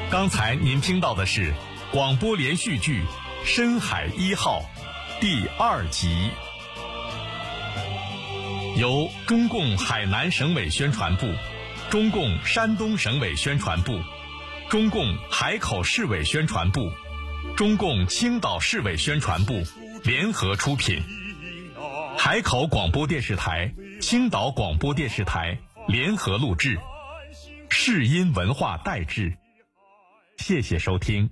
刚才您听到的是广播连续剧《深海一号》第2集，由中共海南省委宣传部、中共山东省委宣传部、中共海口市委宣传部、中共青岛市委宣传部联合出品，海口广播电视台、青岛广播电视台联合录制，世音文化代制。谢谢收听。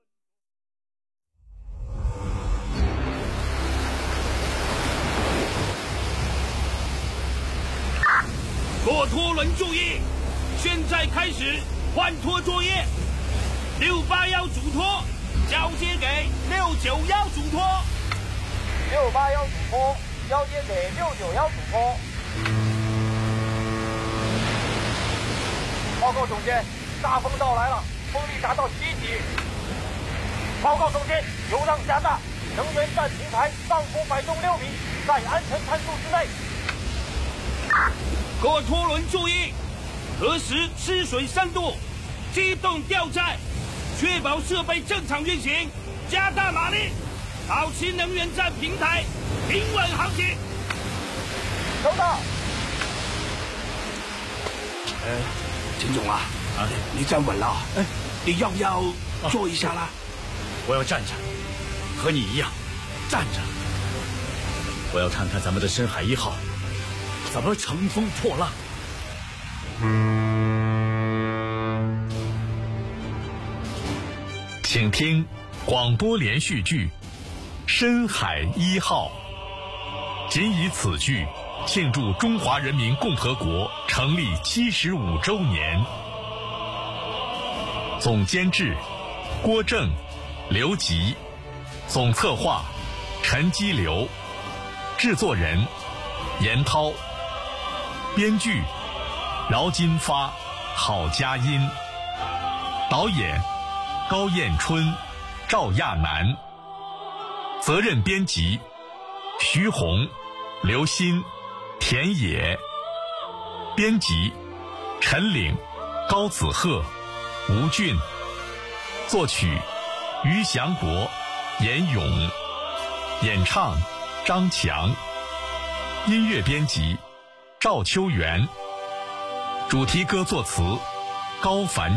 拖拖轮注意，现在开始换拖作业。681主拖交接给691主拖 ，681主拖交接给691主拖。报告总监，大风到来了，风力达到7级。报告总监，油浪加大，能源站平台上浮摆动6米，在安全参数之内。 各拖轮注意，核实吃水深度，机动吊载，确保设备正常运行，加大马力，保持能源站平台平稳航行。 收到。 秦总啊，你站稳了，你要不要坐一下啦？ 我要站着，和你一样，站着。我要看看咱们的深海1号怎么乘风破浪。 请听广播连续剧《深海1号》，仅以此剧庆祝中华人民共和国成立75周年。总监制郭正、刘吉，总策划陈基流，制作人严涛，编剧饶金发、郝佳音，导演高彦春、赵亚楠，责任编辑徐红、刘鑫、田野，编辑陈岭、高子鹤、吴俊，作曲于祥国、严勇，演唱张强，音乐编辑赵秋元，主题歌作词高凡。